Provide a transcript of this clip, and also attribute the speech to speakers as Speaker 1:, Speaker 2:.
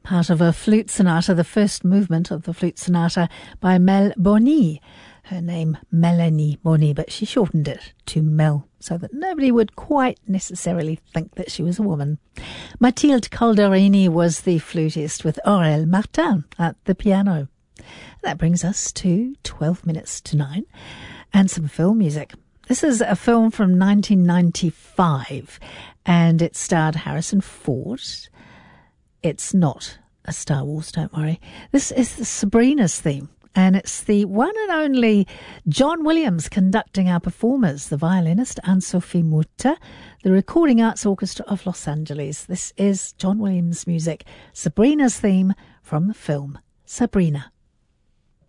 Speaker 1: part of a flute sonata, the first movement of the flute sonata by Mel Boni. Her name Melanie Boni, but she shortened it to Mel so that nobody would quite necessarily think that she was a woman. Mathilde Calderini was the flutist with Aurel Martin at the piano. That brings us to 12 minutes to 9 and some film music. This is a film from 1995 and it starred Harrison Ford. It's not a Star Wars, don't worry. This is the Sabrina's theme, and it's the one and only John Williams conducting our performers, the violinist Anne-Sophie Mutter, the Recording Arts Orchestra of Los Angeles. This is John Williams' music, Sabrina's theme from the film Sabrina.